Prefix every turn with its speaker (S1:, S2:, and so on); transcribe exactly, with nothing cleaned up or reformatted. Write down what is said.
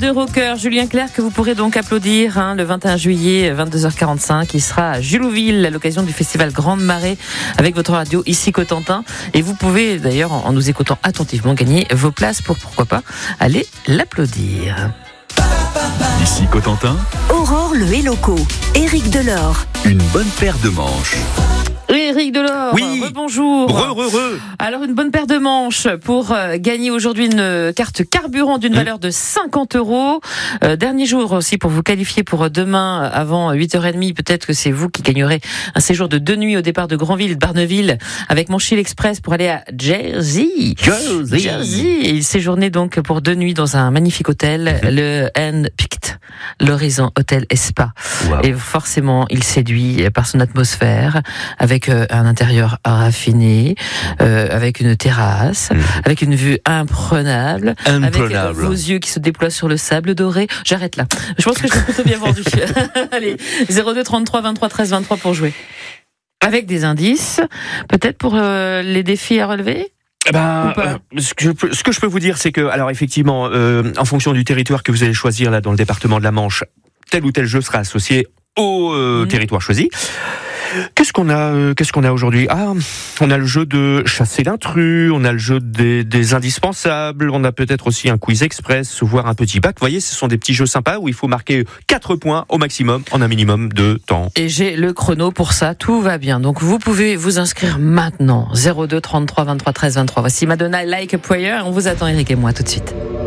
S1: de rocker, Julien Clerc, que vous pourrez donc applaudir hein, le vingt et un juillet, vingt-deux heures quarante-cinq. Il sera à Julouville à l'occasion du festival Grande Marée avec votre radio ici Cotentin. Et vous pouvez d'ailleurs, en nous écoutant attentivement, gagner vos places pour, pourquoi pas, aller l'applaudir.
S2: Ici Cotentin,
S3: Aurore le Héloco, Éric Delors.
S2: une bonne paire de manches.
S1: Éric Delors,
S2: Oui.
S1: bonjour.
S2: Re, re, re.
S1: Alors une bonne paire de manches pour euh, gagner aujourd'hui une carte carburant d'une
S2: Mmh.
S1: valeur de cinquante euros. Euh, dernier jour aussi pour vous qualifier pour demain avant huit heures trente. Peut-être que c'est vous qui gagnerez un séjour de deux nuits au départ de Granville et de Barneville avec Montchil Express pour aller à Jersey.
S2: Jersey.
S1: Jersey. Et il séjournait donc pour deux nuits dans un magnifique hôtel,
S2: Mmh.
S1: le Handpicked, l'Horizon Hôtel et Spa.
S2: Wow.
S1: Et forcément, il séduit par son atmosphère, avec euh, un intérieur raffiné, euh, avec une terrasse,
S2: Mmh.
S1: avec une vue imprenable, avec euh,
S2: Imprenable.
S1: vos yeux qui se déploient sur le sable doré. J'arrête là. Je pense que je l'ai plutôt bien vendu. Allez, zéro deux trente-trois vingt-trois treize vingt-trois pour jouer. Avec des indices, peut-être pour euh, les défis à relever.
S4: Eh Ben,
S1: Ou pas
S4: euh, ce, que je peux, ce que je peux vous dire, c'est que, alors effectivement, euh, en fonction du territoire que vous allez choisir là dans le département de la Manche, tel ou tel jeu sera associé au euh,
S1: Mmh.
S4: territoire choisi. Qu'est-ce qu'on a, euh, qu'est-ce qu'on a aujourd'hui ? Ah, on a le jeu de chasser l'intrus, on a le jeu des, des indispensables, on a peut-être aussi un quiz express, voire un petit bac. Vous voyez, ce sont des petits jeux sympas où il faut marquer quatre points au maximum en un minimum de temps.
S1: Et j'ai le chrono pour ça, tout va bien. Donc vous pouvez vous inscrire maintenant. zéro deux trente-trois vingt-trois treize vingt-trois. Voici Madonna, Like a Prayer. On vous attend, Eric et moi, tout de suite.